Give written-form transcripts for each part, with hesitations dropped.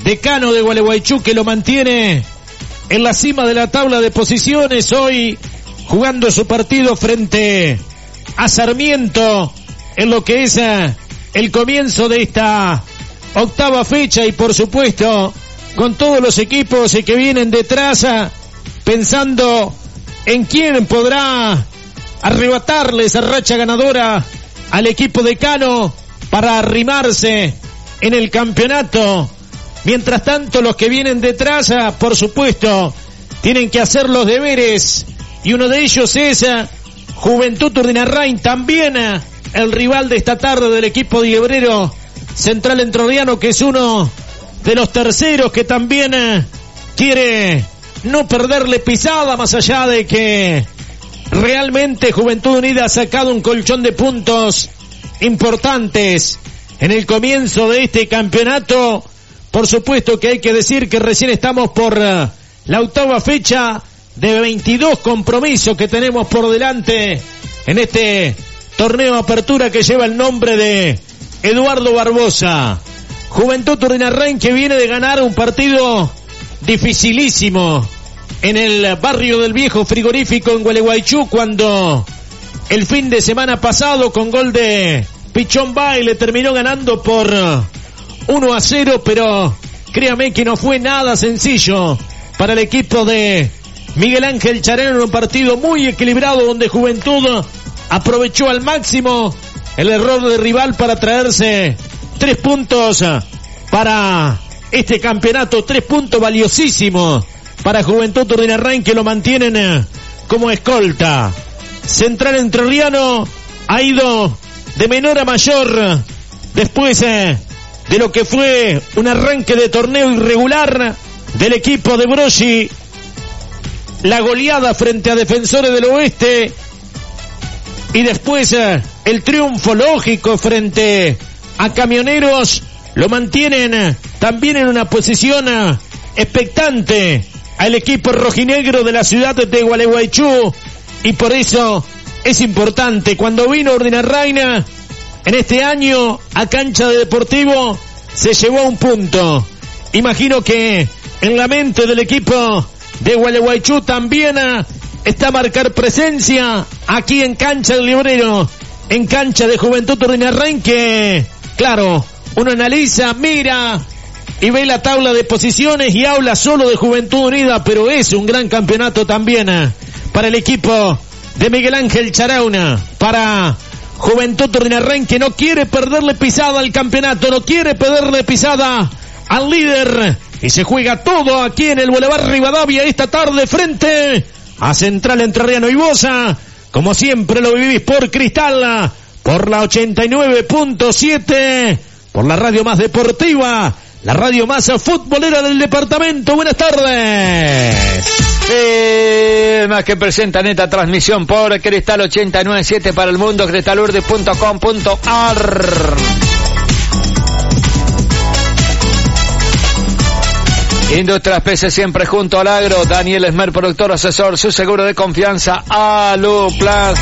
Decano de Gualeguaychú, que lo mantiene en la cima de la tabla de posiciones, hoy jugando su partido frente a Sarmiento en lo que es el comienzo de esta octava fecha, y por supuesto con todos los equipos que vienen detrás pensando en quién podrá arrebatarle esa racha ganadora al equipo decano para arrimarse en el campeonato. Mientras tanto, los que vienen detrás, por supuesto, tienen que hacer los deberes, y uno de ellos es Juventud Urdinarrain, también el rival de esta tarde del equipo diebrero Central Entrerriano, que es uno de los terceros que también quiere no perderle pisada, más allá de que realmente Juventud Unida ha sacado un colchón de puntos importantes en el comienzo de este campeonato. Por supuesto que hay que decir que recién estamos por la octava fecha de 22 compromisos que tenemos por delante en este torneo apertura que lleva el nombre de Eduardo Barbosa. Juventud Urdinarrain, que viene de ganar un partido dificilísimo en el barrio del Viejo Frigorífico en Gualeguaychú, cuando el fin de semana pasado con gol de Pichón Baile terminó ganando por 1-0, pero créame que no fue nada sencillo para el equipo de Miguel Ángel Chareno, en un partido muy equilibrado donde Juventud aprovechó al máximo el error del rival para traerse 3 puntos para este campeonato, 3 puntos valiosísimos para Juventud Urdinarrain, que lo mantienen como escolta. Central Entrerriano ha ido de menor a mayor después de lo que fue un arranque de torneo irregular del equipo de Broggi, la goleada frente a Defensores del Oeste, y después el triunfo lógico frente a Camioneros, lo mantienen también en una posición expectante al equipo rojinegro de la ciudad de Gualeguaychú, y por eso es importante. Cuando vino Urdinarrain en este año a cancha de Deportivo, se llevó un punto. Imagino que en la mente del equipo de Gualeguaychú también está marcar presencia aquí en cancha del Librero, en cancha de Juventud Urdinarrain, que claro, uno analiza, mira y ve la tabla de posiciones y habla solo de Juventud Unida, pero es un gran campeonato también para el equipo de Miguel Ángel Charauna, para Juventud Urdinarrain, que no quiere perderle pisada al campeonato, no quiere perderle pisada al líder, y se juega todo aquí en el Boulevard Rivadavia esta tarde frente a Central Entrerriano y Bosa. Como siempre lo vivís por Cristal, por la 89.7, por la radio más deportiva, la radio más futbolera del departamento. Buenas tardes. Más que presentan esta transmisión por Cristal 89.7 para el mundo, cristalurde.com.ar. Industrias Peces, siempre junto al agro. Daniel Esmer, productor asesor, su seguro de confianza, Aluplas.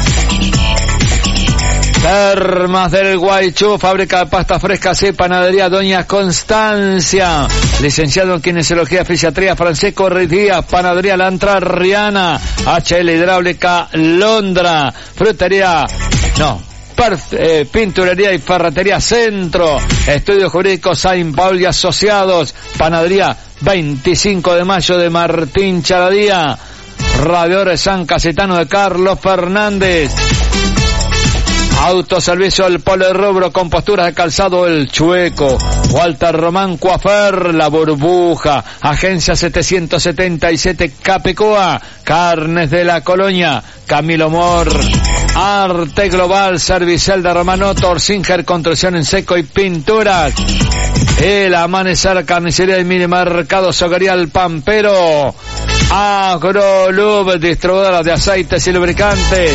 Termas del Guaychú, fábrica de pastas frescas y panadería Doña Constancia. Licenciado en Kinesiología, Fisiatría, Francisco Díaz. Panadería La Entrerriana. HL Hidráulica Londra. Frutería, pinturería y ferretería Centro. Estudios Jurídicos Saint Paul y Asociados. Panadería 25 de mayo de Martín Charadía. Radiadores San Casitano de Carlos Fernández. Autoservicio El Polerrubro, con posturas de calzado El Chueco. Walter Román Coafer, La Burbuja. Agencia 777 Capicoa. Carnes de la Colonia, Camilo Mor. Arte Global, Servicel de Romano, Torsinger, construcción en seco y pinturas. El Amanecer, carnicería y minimercado Soguerial Pampero. Agrolub, distribuidora de aceites y lubricantes.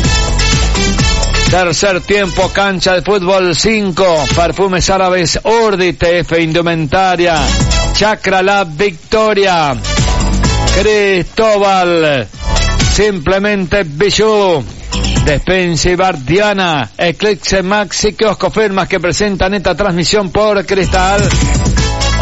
Tercer tiempo, cancha de fútbol 5, perfumes árabes Urdi, TF Indumentaria, Chakra Lab Victoria, Cristóbal, simplemente Bijou, Despensa y Bar Diana, Eclipse Maxi Kiosco, firmas que presentan esta transmisión por Cristal.